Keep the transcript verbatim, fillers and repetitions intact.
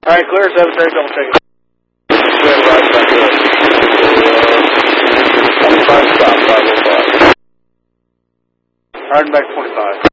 Alright, clear seven thirty, double check it. Stand right back up. twenty-five stop, five oh five. Riding back twenty-five.